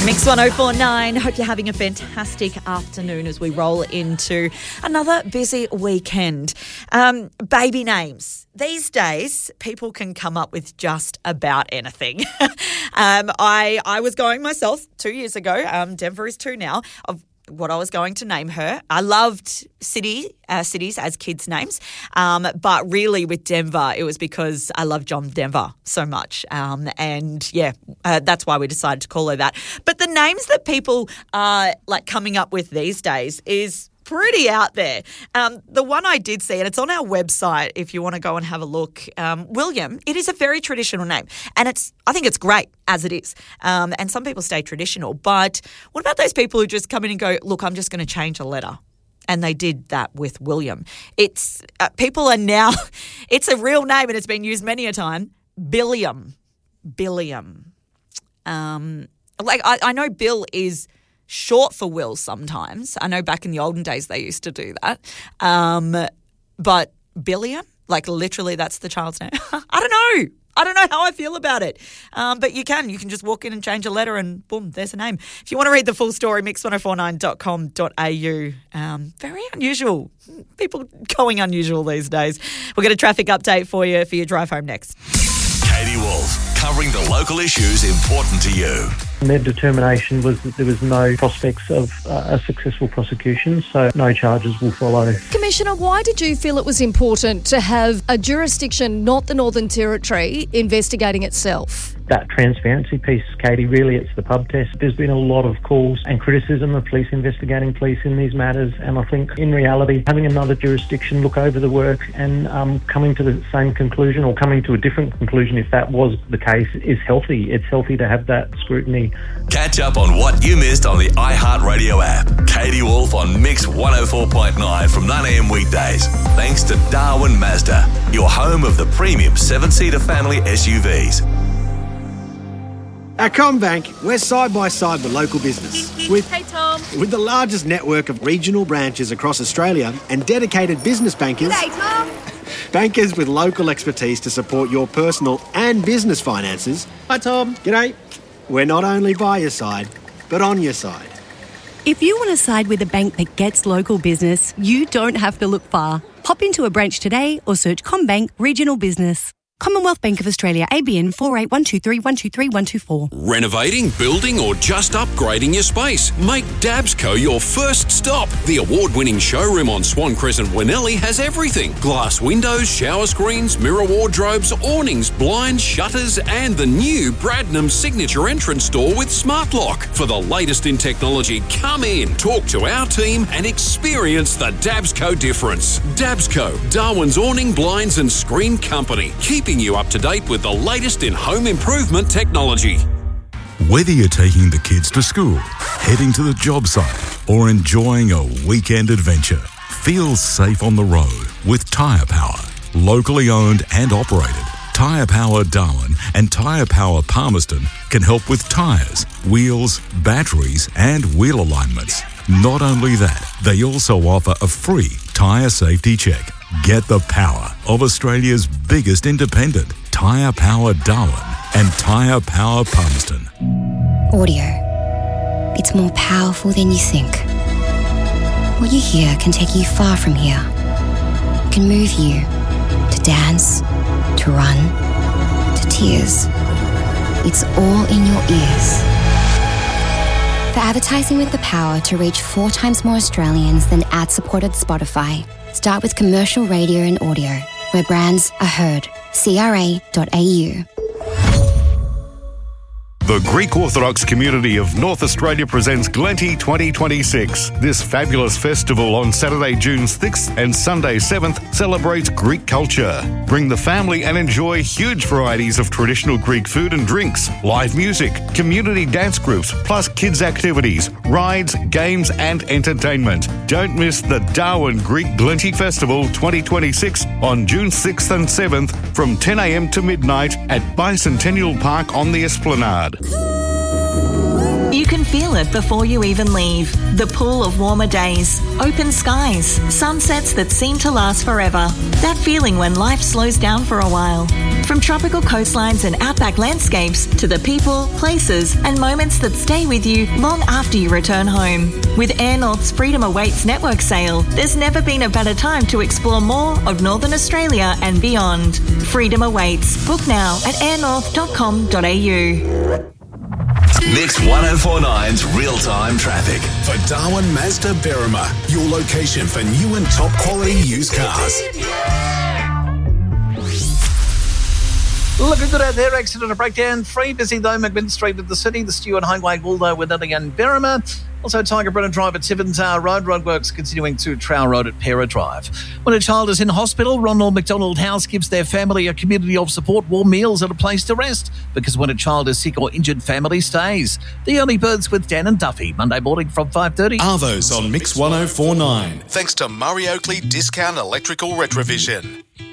Mix 1049. Hope you're having a fantastic afternoon as we roll into another busy weekend. Baby names. These days, people can come up with just about anything. I was going myself 2 years ago. Denver is 2 now. Of what I was going to name her. I loved cities as kids' names, but really with Denver, it was because I love John Denver so much. That's why we decided to call her that. But the names that people are coming up with these days is pretty out there. The one I did see, and it's on our website if you want to go and have a look, William, it is a very traditional name. And I think it's great as it is. And some people stay traditional. But what about those people who just come in and go, look, I'm just going to change a letter? And they did that with William. It's people are now, it's a real name and it's been used many a time, Billiam. I know Bill is short for Will sometimes. I know back in the olden days they used to do that. But Billiam, literally that's the child's name. I don't know how I feel about it. But you can just walk in and change a letter and boom, there's a name. If you want to read the full story, mix1049.com.au. Very unusual. People going unusual these days. We'll get a traffic update for your drive home next. Katie Wolf, covering the local issues important to you. Their determination was that there was no prospects of a successful prosecution, so no charges will follow. Commissioner, why did you feel it was important to have a jurisdiction, not the Northern Territory, investigating itself? That transparency piece, Katie, really it's the pub test. There's been a lot of calls and criticism of police investigating police in these matters, and I think in reality having another jurisdiction look over the work and coming to the same conclusion or coming to a different conclusion if that was the case is healthy. It's healthy to have that scrutiny. Catch up on what you missed on the iHeartRadio app. Katie Wolf on Mix 104.9 from 9am weekdays. Thanks to Darwin Mazda, your home of the premium 7-seater family SUVs. At CommBank, we're side by side with local business. With the largest network of regional branches across Australia and dedicated business bankers. G'day, Tom. Bankers with local expertise to support your personal and business finances. Hi, Tom. G'day. We're not only by your side, but on your side. If you want to side with a bank that gets local business, you don't have to look far. Pop into a branch today or search CommBank Regional Business. Commonwealth Bank of Australia, ABN 481231231224. Renovating, building or just upgrading your space? Make Dabsco your first stop. The award-winning showroom on Swan Crescent, Winnelli has everything. Glass windows, shower screens, mirror wardrobes, awnings, blinds, shutters and the new Bradnam signature entrance door with smart lock. For the latest in technology, come in, talk to our team and experience the Dabsco difference. Dabsco, Darwin's awning, blinds and screen company. Keeping you up to date with the latest in home improvement technology. Whether you're taking the kids to school, heading to the job site, or enjoying a weekend adventure, feel safe on the road with Tyre Power. Locally owned and operated, Tyre Power Darwin and Tyre Power Palmerston can help with tyres, wheels, batteries and wheel alignments. Not only that, they also offer a free tyre safety check. Get the power of Australia's biggest independent, Tyre Power Darwin and Tyre Power Palmerston. Audio. It's more powerful than you think. What you hear can take you far from here. It can move you to dance, to run, to tears. It's all in your ears. For advertising with the power to reach 4 times more Australians than ad-supported Spotify, start with commercial radio and audio, where brands are heard. CRA.au. The Greek Orthodox community of North Australia presents Glenty 2026. This fabulous festival on Saturday, June 6th and Sunday 7th celebrates Greek culture. Bring the family and enjoy huge varieties of traditional Greek food and drinks, live music, community dance groups, plus kids activities, rides, games and entertainment. Don't miss the Darwin Greek Glenty Festival 2026 on June 6th and 7th from 10 a.m. to midnight at Bicentennial Park on the Esplanade. You can feel it before you even leave. The pull of warmer days, open skies, sunsets that seem to last forever. That feeling when life slows down for a while. From tropical coastlines and outback landscapes to the people, places and moments that stay with you long after you return home. With Air North's Freedom Awaits network sale, there's never been a better time to explore more of Northern Australia and beyond. Freedom awaits. Book now at airnorth.com.au. Mix 1049's real-time traffic. For Darwin Mazda Berrima, your location for new and top quality used cars. Looking good out there, accident or breakdown free. Busy though, McMinn Street of the city, the Stewart Highway, Waldo, Winnelly and Berrima. Also Tiger Brennan Drive at Tiventar Road. Roadworks continuing to Trowell Road at Pera Drive. When a child is in hospital, Ronald McDonald House gives their family a community of support, warm meals and a place to rest. Because when a child is sick or injured, family stays. The Early Birds with Dan and Duffy, Monday morning from 5:30. Arvos on Mix 1049. Thanks to Murray Oakley Discount Electrical Retrovision.